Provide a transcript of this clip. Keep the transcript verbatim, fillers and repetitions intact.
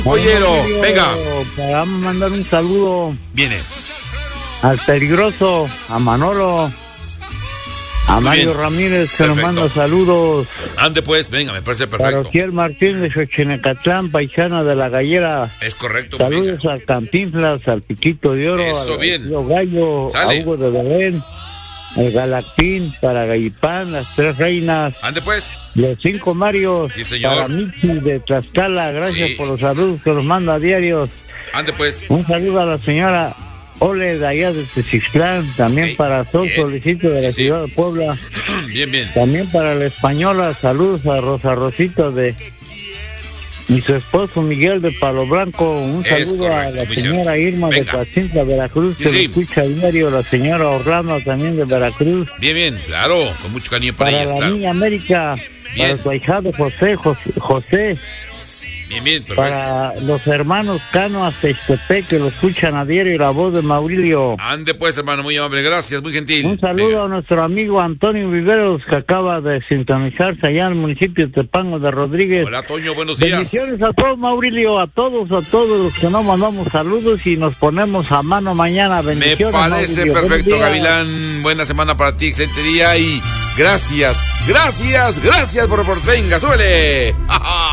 Pollero, venga. Vamos a mandar un saludo. Viene. Al Peligroso, a Manolo, a Muy Mario bien. Ramírez, que Perfecto. nos manda saludos. Ande pues, venga, me parece perfecto. Parociel Martín de Xochinecatlán, paisana de la Gallera. Es correcto, muy Saludos bien. al Cantinflas, al Piquito de Oro, Eso, al bien. Tío Gallo, Sale. a Hugo de Belén, al Galactín, para Gallipán, las Tres Reinas, Ande pues. los cinco Marios, Sí, señor. para Michi de Tlaxcala. Gracias Sí. por los saludos que nos manda a diarios. Ande pues. Un saludo a la señora Ole de allá de Tezixtlán, también Ok, para Sol bien. Solicito de Sí, la sí. ciudad de Puebla, Bien, bien. también para la española. Saludos a Rosa Rosita de y su esposo Miguel de Palo Blanco. Un Es saludo a correcto, la muy señora cierto. Irma de Venga. Coatzintla, Veracruz, Sí, que sí. lo escucha a diario, la señora Orlando también de Veracruz, Bien, bien, claro, con mucho cariño para para ellas, la claro. niña América, Bien. para su ahijado José, José, José Bien, bien, perfecto. para los hermanos Cano Aztextepec, que lo escuchan a diario, y la voz de Maurilio. Ande pues, hermano, muy amable, gracias, muy gentil. Un saludo Venga. a nuestro amigo Antonio Viveros, que acaba de sintonizarse allá en el municipio de Tepango de Rodríguez. Hola, Toño, buenos días. Bendiciones a todos, Maurilio, a todos, a todos los que nos mandamos saludos y nos ponemos a mano mañana. Me Bendiciones, parece Maurilio. perfecto, Buen día. Gavilán. Buena semana para ti, excelente día y gracias, gracias, gracias por por venga, súbele. ¡Ja, ja!